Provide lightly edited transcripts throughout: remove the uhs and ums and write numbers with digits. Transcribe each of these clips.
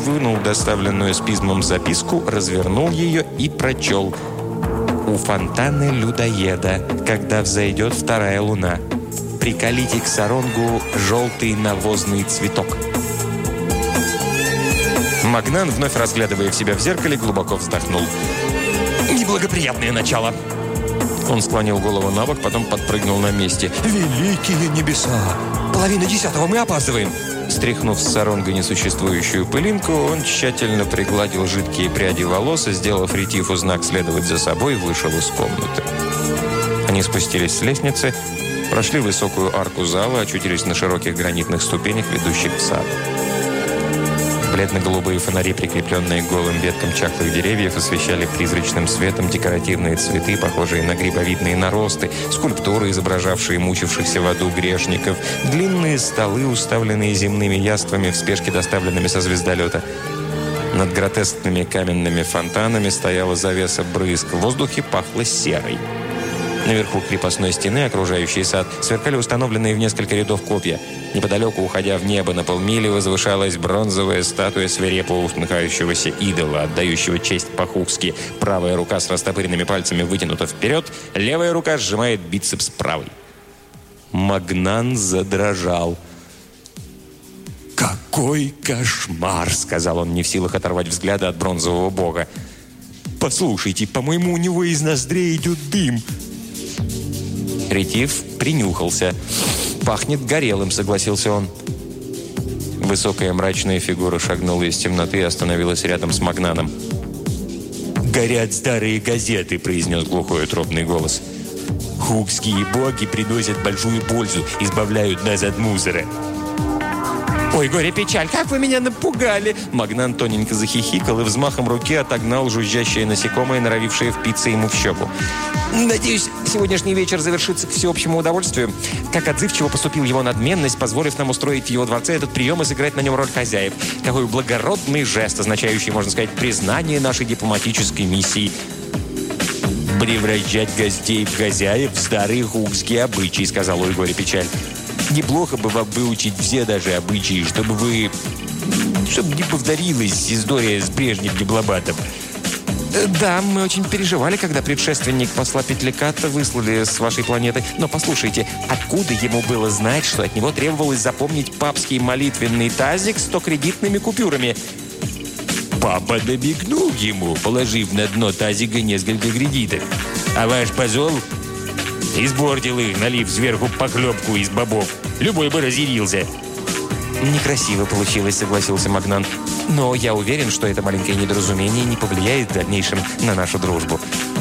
вынул доставленную с письмом записку, развернул ее и прочел. «У фонтана людоеда, когда взойдет вторая луна, приколите к саронгу желтый навозный цветок». Магнан, вновь разглядывая себя в зеркале, глубоко вздохнул. «Неблагоприятное начало!» Он склонил голову на бок, потом подпрыгнул на месте. «Великие небеса! 9:30 мы опаздываем!» Стряхнув с саронга несуществующую пылинку, он тщательно пригладил жидкие пряди волос и, сделав ретифу знак «следовать за собой», вышел из комнаты. Они спустились с лестницы, прошли высокую арку зала, очутились на широких гранитных ступенях, ведущих в сад. Бледно-голубые фонари, прикрепленные к голым веткам чахлых деревьев, освещали призрачным светом декоративные цветы, похожие на грибовидные наросты, скульптуры, изображавшие мучившихся в аду грешников, длинные столы, уставленные земными яствами, в спешке доставленными со звездолета. Над гротескными каменными фонтанами стояла завеса брызг, в воздухе пахло серой. Наверху крепостной стены, окружающей сад, сверкали установленные в несколько рядов копья. Неподалеку, уходя в небо на полмили, возвышалась бронзовая статуя свирепого усмехающегося идола, отдающего честь по-хукски. Правая рука с растопыренными пальцами вытянута вперед, левая рука сжимает бицепс правой. Магнан задрожал. «Какой кошмар!» — сказал он, не в силах оторвать взгляда от бронзового бога. «Послушайте, по-моему, у него из ноздрей идет дым». Ретив принюхался. «Пахнет горелым», — согласился он. Высокая мрачная фигура шагнула из темноты и остановилась рядом с Магнаном. «Горят старые газеты», — произнес глухой утробный голос. «Хукские боги приносят большую пользу, избавляют нас от мусора». «Ой, горе-печаль, как вы меня напугали!» Магнан тоненько захихикал и взмахом руки отогнал жужжащее насекомое, норовившее впиться ему в щеку. «Надеюсь, сегодняшний вечер завершится к всеобщему удовольствию. Как отзывчиво поступил его надменность, позволив нам устроить в его дворце этот прием и сыграть на нем роль хозяев. Какой благородный жест, означающий, можно сказать, признание нашей дипломатической миссии». «Превращать гостей в хозяев – старый хукский обычай», – сказал Ой, горе-печаль. «Неплохо бы вам выучить все даже обычаи, чтобы не повторилась история с прежним дипломатом». «Да, мы очень переживали, когда предшественник посла Петляката выслали с вашей планеты. Но послушайте, откуда ему было знать, что от него требовалось запомнить папский молитвенный тазик с 100-кредитными купюрами?» «Папа намекнул ему, положив на дно тазика несколько кредитов. А ваш посол испортил их, налив сверху похлебку из бобов. Любой бы разъярился». «Некрасиво получилось», — согласился Магнан. «Но я уверен, что это маленькое недоразумение не повлияет в дальнейшем на нашу дружбу».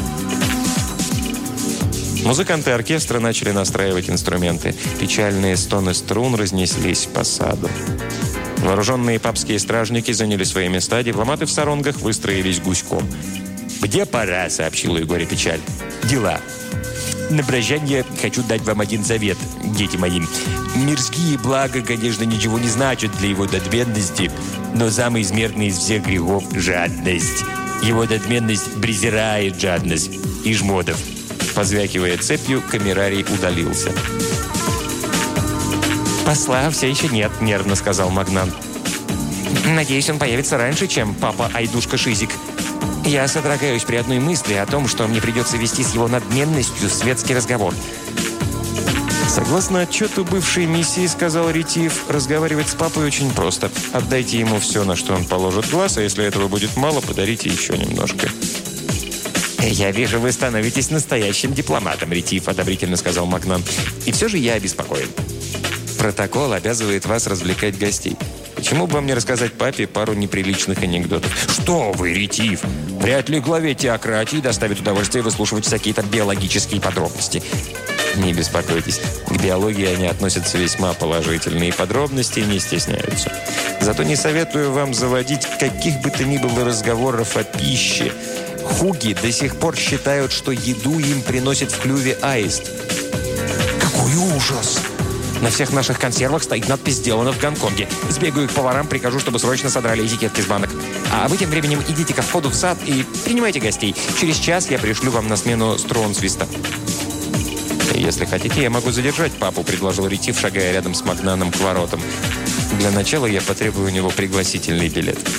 Музыканты оркестра начали настраивать инструменты. Печальные стоны струн разнеслись по саду. Вооруженные папские стражники заняли свои места, дипломаты в саронгах выстроились гуськом. «Где пора», — сообщил Егоре Печаль. «Дела. На прощание хочу дать вам один совет, дети мои. Мирские блага, конечно, ничего не значат для его надменности, но самый смертный из всех грехов – жадность. Его надменность презирает жадность и жмотов». Позвякивая цепью, камерарий удалился. «Посла все еще нет», – нервно сказал Магнан. «Надеюсь, он появится раньше, чем папа Айдушка Шизик. Я содрогаюсь при одной мысли о том, что мне придется вести с его надменностью светский разговор». «Согласно отчету бывшей миссии, — сказал Ретив, — разговаривать с папой очень просто. Отдайте ему все, на что он положит глаз, а если этого будет мало, подарите еще немножко». «Я вижу, вы становитесь настоящим дипломатом, Ретив», — одобрительно сказал Магнан. «И все же я обеспокоен. Протокол обязывает вас развлекать гостей. Почему бы вам не рассказать папе пару неприличных анекдотов?» «Что вы, Ретив! Вряд ли главе теократии доставит удовольствие выслушивать всякие там биологические подробности». «Не беспокойтесь. К биологии они относятся весьма положительно и подробностей не стесняются. Зато не советую вам заводить каких бы то ни было разговоров о пище. Хуги до сих пор считают, что еду им приносит в клюве аист». «Какой ужас!» «На всех наших консервах стоит надпись «Сделано в Гонконге». Сбегаю к поварам, прикажу, чтобы срочно содрали этикетки с банок. А вы тем временем идите ко входу в сад и принимайте гостей. Через час я пришлю вам на смену Стронсвиста». «Если хотите, я могу задержать папу», — предложил Ретив, шагая рядом с Магнаном к воротам. «Для начала я потребую у него пригласительный билет».